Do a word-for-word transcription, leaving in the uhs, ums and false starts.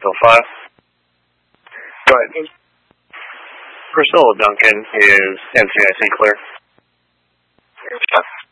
Nashville five. Go ahead. Priscilla Duncan is N C I C clear.